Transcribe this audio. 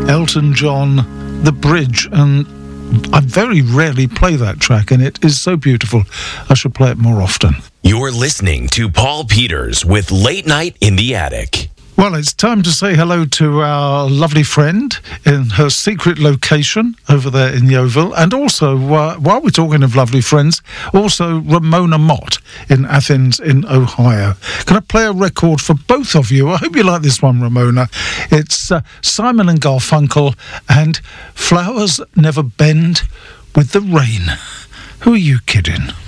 Elton John, The Bridge, and I very rarely play that track, and it is so beautiful. I should play it more often. You're listening to Paul Peters with Late Night in the Attic. Well, it's time to say hello to our lovely friend in her secret location over there in Yeovil. And also, while we're talking of lovely friends, also Ramona Mott in Athens in Ohio. Can I play a record for both of you? I hope you like this one, Ramona. It's Simon and Garfunkel and Flowers Never Bend with the Rain. Who are you kidding?